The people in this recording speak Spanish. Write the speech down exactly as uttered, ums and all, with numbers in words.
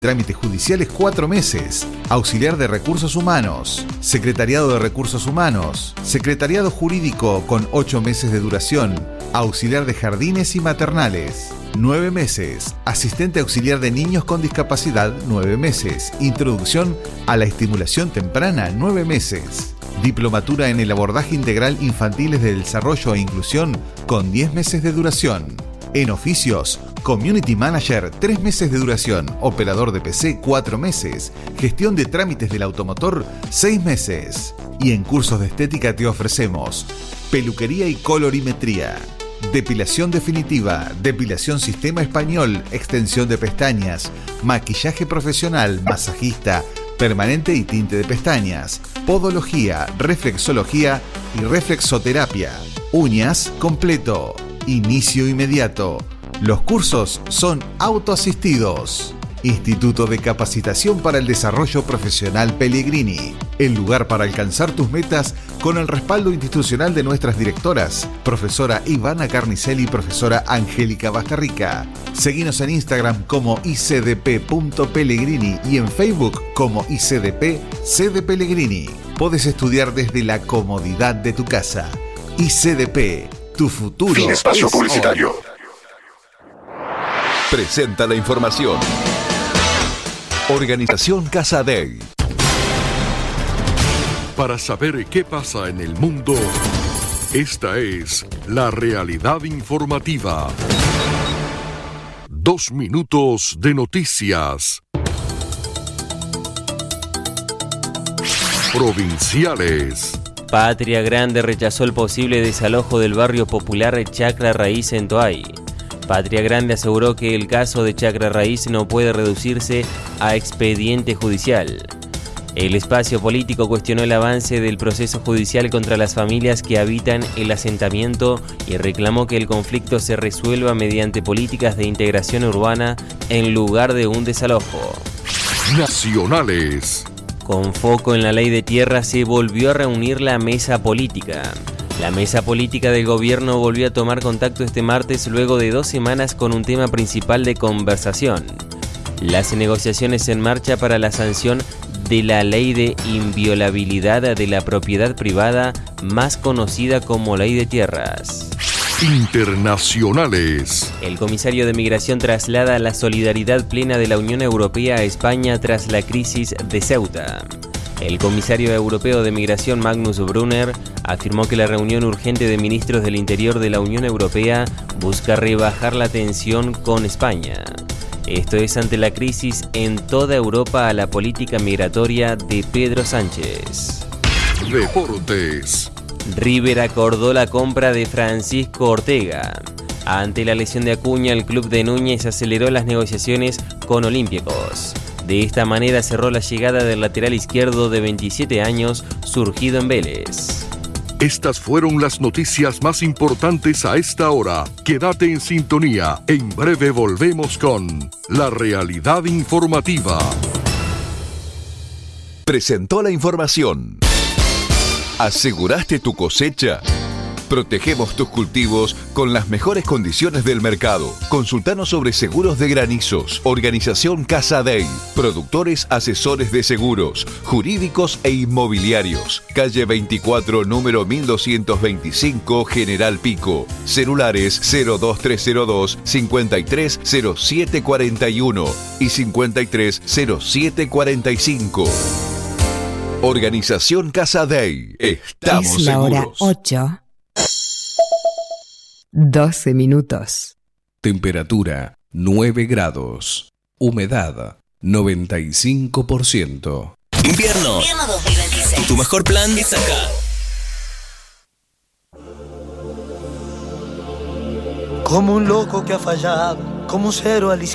Trámites judiciales cuatro meses. Auxiliar de Recursos Humanos. Secretariado de Recursos Humanos. Secretariado Jurídico con ocho meses de duración. Auxiliar de Jardines y Maternales. nueve meses. Asistente auxiliar de niños con discapacidad, nueve meses. Introducción a la estimulación temprana, nueve meses. Diplomatura en el abordaje integral infantiles de desarrollo e inclusión con diez meses de duración. En oficios, Community Manager, tres meses de duración. Operador de P C, cuatro meses. Gestión de trámites del automotor, seis meses. Y en cursos de estética te ofrecemos peluquería y colorimetría. Depilación definitiva, depilación sistema español, extensión de pestañas, maquillaje profesional, masajista, permanente y tinte de pestañas, podología, reflexología y reflexoterapia. Uñas completo. Inicio inmediato. Los cursos son autoasistidos. Instituto de Capacitación para el Desarrollo Profesional Pellegrini. El lugar para alcanzar tus metas con el respaldo institucional de nuestras directoras, profesora Ivana Carnicelli y profesora Angélica Bastarrica. Seguinos en Instagram como i c d p punto pellegrini y en Facebook como i c d p c d pellegrini. Podés estudiar desde la comodidad de tu casa. I C D P. Tu futuro. Fin espacio es publicitario. hoy. Presenta la información. Organización Casa Dei. Para saber qué pasa en el mundo, esta es la realidad informativa. Dos minutos de noticias. Provinciales. Patria Grande rechazó el posible desalojo del barrio popular Chacra Raíz en Toay. Patria Grande aseguró que el caso de Chacra Raíz no puede reducirse a expediente judicial. El espacio político cuestionó el avance del proceso judicial contra las familias que habitan el asentamiento y reclamó que el conflicto se resuelva mediante políticas de integración urbana en lugar de un desalojo. Nacionales. Con foco en la ley de tierra se volvió a reunir la mesa política. La mesa política del gobierno volvió a tomar contacto este martes luego de dos semanas con un tema principal de conversación: las negociaciones en marcha para la sanción de la ley de inviolabilidad de la propiedad privada, más conocida como ley de tierras. Internacionales. El comisario de Migración traslada la solidaridad plena de la Unión Europea a España tras la crisis de Ceuta. El comisario europeo de Migración Magnus Brunner afirmó que la reunión urgente de ministros del Interior de la Unión Europea busca rebajar la tensión con España. Esto es ante la crisis en toda Europa a la política migratoria de Pedro Sánchez. Deportes. River acordó la compra de Francisco Ortega. Ante la lesión de Acuña, el club de Núñez aceleró las negociaciones con Olympiacos. De esta manera cerró la llegada del lateral izquierdo de veintisiete años, surgido en Vélez. Estas fueron las noticias más importantes a esta hora. Quédate en sintonía. En breve volvemos con La Realidad Informativa. Presentó la información. ¿Aseguraste tu cosecha? Protegemos tus cultivos con las mejores condiciones del mercado. Consultanos sobre seguros de granizos. Organización Casa Dei. Productores asesores de seguros, jurídicos e inmobiliarios. Calle veinticuatro, número mil doscientos veinticinco, General Pico. Celulares cero dos tres cero dos, cinco tres cero siete cuatro uno y cinco tres cero siete cuatro cinco. Organización Casa Dei. Estamos Es la hora seguros. ocho. doce minutos. Temperatura nueve grados. Humedad noventa y cinco por ciento. Invierno. Invierno dos mil veintiséis. Tu mejor plan es acá. Como un loco que ha fallado, como un cero al